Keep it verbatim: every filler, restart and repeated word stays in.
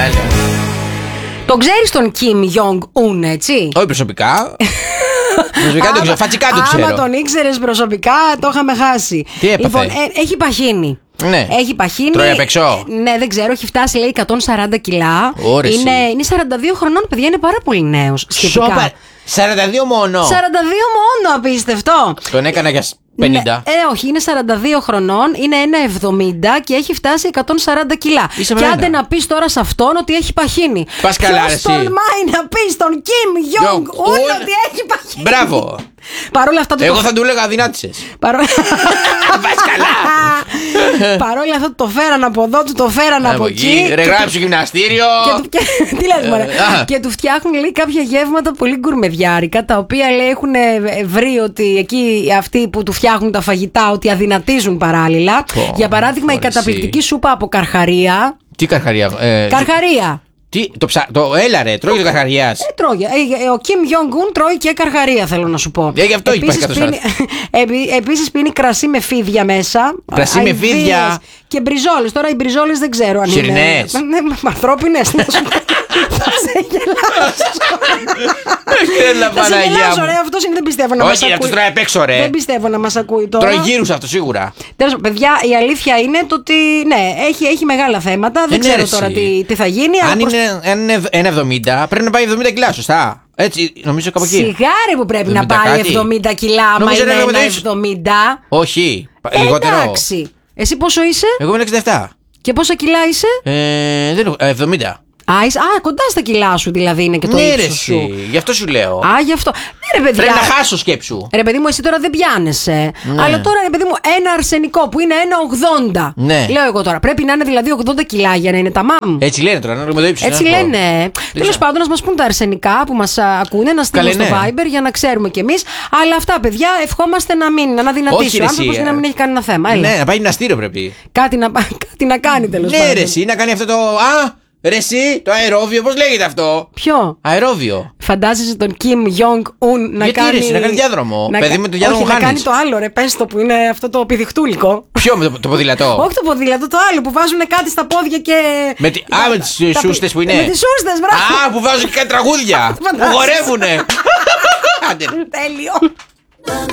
Τον ξέρεις τον Kim Jong-un, έτσι? Όχι προσωπικά. Προσωπικά το ξέρω, φατσικά το ξέρω. Άμα τον ήξερες προσωπικά, το είχαμε χάσει. Τι έπαθε? Λοιπόν, ε, έχει παχύνει. Ναι. Έχει παχύνει. Τρώει απ' έξω. Ναι, δεν ξέρω, έχει φτάσει λέει εκατόν σαράντα κιλά. Όρεση. Είναι, είναι σαράντα δύο χρονών, παιδιά, είναι πάρα πολύ νέος σχετικά. Σόπα. σαράντα δύο μόνο. σαράντα δύο μόνο, απίστευτο. Τον έκανα για πενήντα. Ναι, ε, όχι, είναι σαράντα δύο χρονών, είναι ένα εβδομήντα και έχει φτάσει εκατόν σαράντα κιλά. Είσαι και μένα. άντε να πεις τώρα σε αυτόν ότι έχει παχύνει. Πας καλά, ρε, Ποιος εσύ. τολμάει να πει στον Kim Jong-un ότι έχει παχύνει? Μπράβο. Παρ' όλα αυτά το Εγώ θα του έλεγα αδυνάτησες. Παρό... Πας καλά. Παρόλα αυτά το φέραν από εδώ, του το φέραν από εκεί. Ρε γράψου γυμναστήριο. Και του... και... Τι λες, μωρέ. α. Και του φτιάχνουν λέει κάποια γεύματα πολύ γκουρμεδιάρικα, τα οποία λέει έχουν βρει ότι εκεί αυτοί που του φτιάχνουν τα φαγητά ότι αδυνατίζουν παράλληλα. Πω, Για παράδειγμα η μωρέ, καταπληκτική εσύ. σούπα από καρχαρία. Τι καρχαρία. ε, Καρχαρία. Τι, το ψα... το, έλα ρε, τρώγει το καρχαριάς. Ε, τρώγε. Ε, ο Kim Jong-un τρώει και καρχαρία, θέλω να σου πω. Ε, γι' αυτό υπάρχει Επίσης πίνει, επί, επίσης πίνει κρασί με φίδια μέσα. Κρασί με αηδίες φίδια. Και μπριζόλες. Τώρα οι μπριζόλες δεν ξέρω αν Σιρινές. είναι. Ναι, ανθρώπινες. Να σου πω. Θα σε γελάσω. Έλα Θα σε Παναγιά γελάσω, μου. ρε. Αυτός είναι, δεν πιστεύω να μας Όχι, ακούει. αυτός τρώει απ' έξω ρε. Δεν πιστεύω να μας ακούει τώρα. Τρώει γύρους αυτό σίγουρα. Τέλος πάντων, παιδιά, η αλήθεια είναι το ότι ναι, έχει, έχει μεγάλα θέματα. Δεν ναι, ξέρω ρε, τώρα εσύ. τι, τι θα γίνει. Αν αλλά προς- είναι ένα ένα εβδομήντα, πρέπει να πάει εβδομήντα κιλά, σωστά. Έτσι, νομίζω κάπου εκεί. Σιγάρι που πρέπει να εβδομήντα πάει κάτι. εβδομήντα κιλά, άμα Νομίζω είναι είναι ένα εβδομήντα. εβδομήντα. Όχι, λιγότερο. Εντάξει. Εσύ πόσο είσαι Εγώ είμαι εξήντα επτά. και πόσα κιλά είσαι? Ε, δεν έχω, ε, εβδομήντα. Α, είσαι, α, κοντά στα κιλά σου δηλαδή είναι και το Ναι, ρε, ύψος σου. εσύ, γι' αυτό σου λέω. Α, γι' αυτό. Ναι, ρε παιδιά. Πρέπει να χάσω σκέψου. Ρε παιδί μου, εσύ τώρα δεν πιάνεσαι. Ναι. Αλλά τώρα, ρε παιδί μου, ένα αρσενικό που είναι ένα ογδόντα. Ναι. Λέω εγώ τώρα. Πρέπει να είναι δηλαδή ογδόντα κιλά για να είναι τα μάμ. Έτσι λένε τώρα, να ρωτήσουμε το ύψος. Έτσι να πω. λένε. Τέλος πάντων, να μας πούν τα αρσενικά που μας α, ακούνε, να στείλουν Καλέ, στο ναι. Viber για να ξέρουμε κι εμείς. Αλλά αυτά, παιδιά, ευχόμαστε να μην, να δυνατήσει Όχι, ο ρε, άνθρωπος εσύ, και να μην ε. έχει κανένα θέμα. Έλα. Ναι, να πάει γυμναστήριο πρέπει. Κάτι, να, κάτι να κάνει τέλος Ναι, πάντων. ρε, εσύ, να κάνει αυτό το. Α, ρε, εσύ, το αερόβιο, πώς λέγεται αυτό. Ποιο? Αερόβιο. Φαντάζεσαι τον Kim Jong-un να Γιατί, κάνει. ρε, εσύ, να κάνει διάδρομο. να Παιδί κα- μου, το διάδρομο Όχι, να κάνει χάνεις. το άλλο, ρε. Πες το που είναι αυτό το πηδιχτούλικο. Ποιο, με το, το ποδήλατο. Όχι το ποδήλατο, το άλλο που βάζουν κάτι στα πόδια και. Με τη- τα- α, με τις τα- σούστες που είναι. Με τις σούστες, μπράβο. Α, που βάζουν και κάτι τραγούδια. Που Φαντάζεσαι. χορεύουνε. Άντε. Τέλειο.